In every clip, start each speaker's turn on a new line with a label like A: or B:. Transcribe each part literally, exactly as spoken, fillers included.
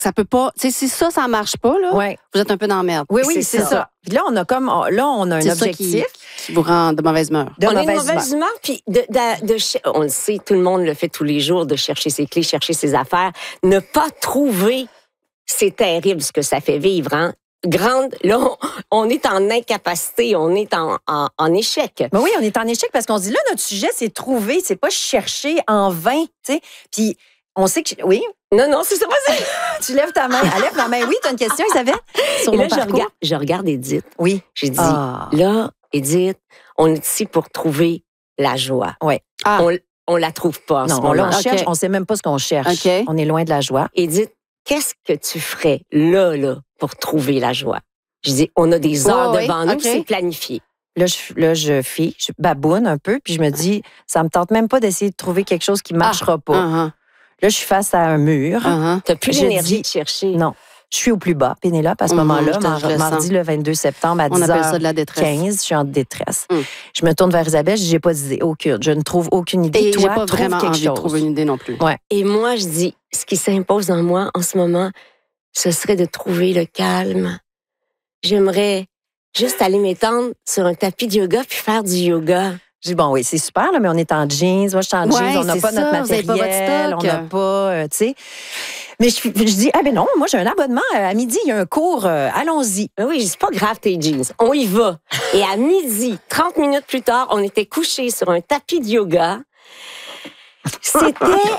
A: Ça peut pas. Tu sais, si ça, ça marche pas, là,
B: Ouais.
A: vous êtes un peu dans la merde.
B: Oui, oui, c'est, c'est ça. ça. Puis là, on a comme, là, on a un
A: c'est
B: objectif.
A: Ça qui, qui vous rend de mauvaise humeur.
C: De on mauvaise a une mauvaise humeur, puis de, de, de, de, on le sait, tout le monde le fait tous les jours, de chercher ses clés, chercher ses affaires. Ne pas trouver, c'est terrible ce que ça fait vivre, hein. Grande, là, on, on est en incapacité, on est en, en, en échec.
B: Ben oui, on est en échec parce qu'on se dit, là, notre sujet, c'est trouver, c'est pas chercher en vain, tu sais. Puis, on sait que... Oui?
C: Non, non, c'est ça, vas-y.
B: Tu lèves ta main. Elle lève ta main. Oui, tu as une question, Isabelle? Sur
C: Et
B: mon
C: là, je
B: parcours?
C: regarde, je regarde Édith.
B: Oui.
C: J'ai dit,
B: ah.
C: là, Édith, on est ici pour trouver la joie.
B: Oui.
C: Ah. On, on la trouve pas en
B: non,
C: ce moment.
B: Là, on
A: okay.
B: cherche, on sait même pas ce qu'on cherche.
A: Okay.
B: On est loin de la joie.
C: Édith, qu'est-ce que tu ferais là, là, pour trouver la joie? Je dis, on a des heures
A: oh,
C: devant
A: oui.
C: nous,
A: okay.
C: c'est planifié.
B: Là, je, là, je fie, je baboune un peu, puis je me dis, ça me tente même pas d'essayer de trouver quelque chose qui marchera
A: ah.
B: pas.
A: Uh-huh.
B: Là, je suis face à un mur.
A: Uh-huh.
C: T'as plus
B: je
C: l'énergie
B: dis,
C: de chercher.
B: Non. Je suis au plus bas, Pénélope, à ce mm-hmm, moment-là, mardi, mardi le vingt-deux septembre à dix heures quinze, je suis en détresse. Mm. Je me tourne vers Isabelle, je dis, j'ai pas d'idée, aucune. Je ne trouve aucune idée.
A: Et
B: toi,
A: j'ai pas
B: trouve
A: vraiment
B: quelque
A: envie
B: chose.
A: de trouver une idée non plus.
B: Ouais.
C: Et moi, je dis, ce qui s'impose en moi en ce moment, ce serait de trouver le calme. J'aimerais juste aller m'étendre sur un tapis de yoga puis faire du yoga.
B: Je dis, bon, oui, c'est super, là, mais on est en jeans. Moi, je suis en
A: ouais,
B: jeans. On n'a pas
A: ça,
B: notre matériel.
A: Pas votre
B: on n'a pas, euh, tu sais. Mais je, je dis, ah ben non, moi, j'ai un abonnement. À midi, il y a un cours. Euh, allons-y.
C: Ben oui, c'est pas grave tes jeans. On y va. Et à midi, trente minutes plus tard, on était couchés sur un tapis de yoga. C'était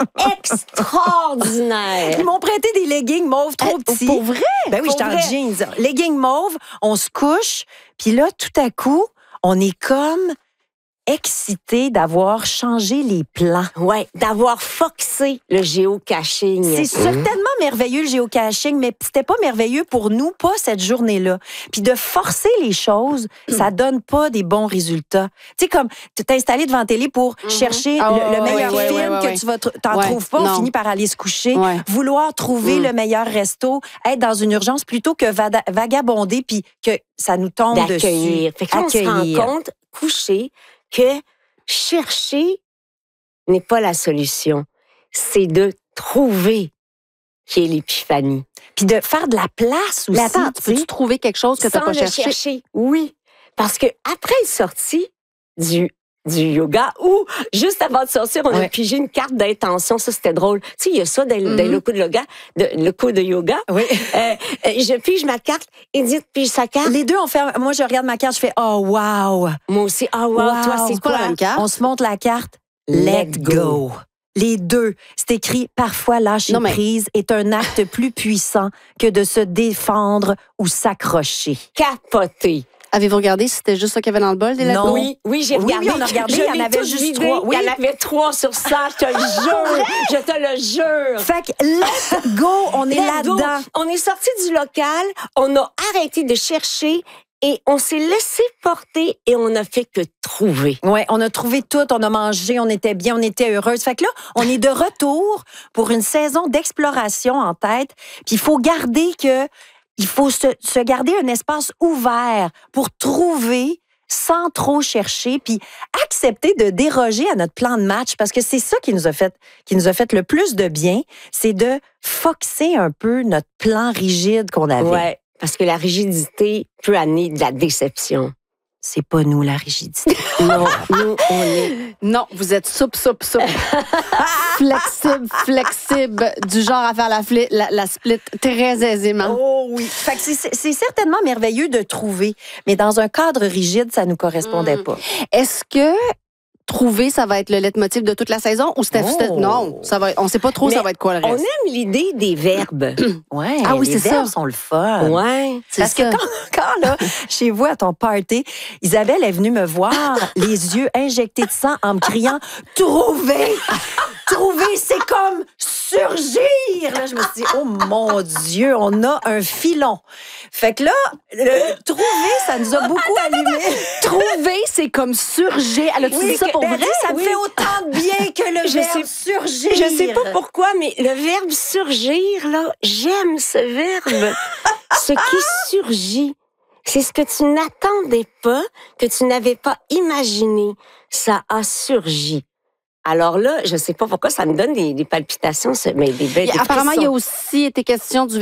C: extraordinaire.
B: Ils m'ont prêté des leggings mauves trop
A: euh,
B: petits.
A: Pour vrai?
B: Ben oui, j'étais en jeans. Leggings mauves, on se couche. Puis là, tout à coup, on est comme excité d'avoir changé les plans.
C: Ouais, d'avoir foxé le géocaching.
B: C'est mmh. certainement merveilleux, le géocaching, mais c'était pas merveilleux pour nous, pas cette journée-là. Puis de forcer les choses, mmh. ça donne pas des bons résultats. Tu sais, comme tu t'es installé devant la télé pour mmh. chercher oh, le, le meilleur
A: ouais,
B: film
A: ouais, ouais,
B: que
A: ouais.
B: tu vas t'en
A: ouais,
B: trouves pas,
A: non.
B: on finit par aller se coucher,
A: ouais.
B: vouloir trouver mmh. le meilleur resto, être dans une urgence plutôt que vada- vagabonder puis que ça nous tombe
C: d'accueillir.
B: dessus.
C: Fait que là, on se rend compte, coucher, que chercher n'est pas la solution. C'est de trouver qui est l'épiphanie.
B: Puis de faire de la place aussi.
A: Mais attends, tu peux-tu trouver quelque chose que tu n'as pas cherché?
C: chercher? Oui. Parce que après être sorti du du yoga ou juste avant de sortir, on ouais. a pigé une carte d'intention. Ça, c'était drôle. Tu sais, il y a ça dans, mm-hmm. dans le cours de yoga. De, le cours de yoga.
B: Oui.
C: Euh, je pige ma carte. Edith pige sa carte.
B: Les deux, on fait... Moi, je regarde ma carte, je fais « Oh, wow! »
C: Moi aussi, « Oh, wow! »
B: wow.
C: Toi, c'est quoi?
B: quoi carte? On se montre la carte « Let, Let go. go ». Les deux. C'est écrit « Parfois, lâcher non, mais... prise est un acte plus puissant que de se défendre ou s'accrocher. »
C: Capoté.
A: Avez-vous regardé si c'était juste ça qu'il y avait dans le bol des lacos?
C: Non. Oui, oui, j'ai regardé.
B: Oui, oui, on a regardé,
C: je
B: il y en avait juste
C: vidé.
B: trois. Oui.
C: Il y en avait trois sur ça, je te le jure. Je te le jure.
B: Fait que let go, on est
C: let
B: là-dedans.
C: Go. On est sorti du local, on a arrêté de chercher et on s'est laissé porter et on a fait que trouver.
B: Oui, on a trouvé tout, on a mangé, on était bien, on était heureuse. Fait que là, on est de retour pour une saison d'exploration en tête. Puis il faut garder que Il faut se, se garder un espace ouvert pour trouver sans trop chercher, puis accepter de déroger à notre plan de match, parce que c'est ça qui nous a fait, qui nous a fait le plus de bien, c'est de foxer un peu notre plan rigide qu'on avait.
C: Ouais, parce que la rigidité peut amener de la déception.
B: C'est pas nous, la rigidité.
C: Non, nous, on est...
A: Non, vous êtes souple, souple, souple. flexible, flexible, du genre à faire la, fli- la, la split très aisément.
B: Oh oui. Fait que c'est, c'est certainement merveilleux de trouver, mais dans un cadre rigide, ça nous correspondait mmh. pas.
A: Est-ce que trouver, ça va être le leitmotiv de toute la saison ou c'était
B: oh.
A: non, ça va on sait pas trop
C: mais
A: ça va être quoi le reste.
C: On aime l'idée des verbes.
B: Ouais,
A: ah oui,
B: les
A: c'est
B: verbes
A: ça.
B: sont le fun.
C: Ouais,
B: c'est parce ça. que quand, quand là, chez vous à ton party, Isabelle est venue me voir les yeux injectés de sang en me criant trouver. Trouver, c'est comme surgir. Là, je me suis dit, oh mon Dieu, on a un filon. Fait que là, le, trouver, ça nous a beaucoup attends, allumé.
A: Attends. Trouver, c'est comme surgir. Alors, tu
B: oui,
A: dis ça pour vrai?
B: Ça me oui. fait autant de bien que le
C: je
B: verbe
C: sais,
B: surgir.
C: Je sais pas pourquoi, mais le verbe surgir, là, j'aime ce verbe. Ce qui surgit, c'est ce que tu n'attendais pas, que tu n'avais pas imaginé. Ça a surgi. Alors là, je sais pas pourquoi ça me donne des, des palpitations, mais des belles
A: Apparemment, il y a aussi été question du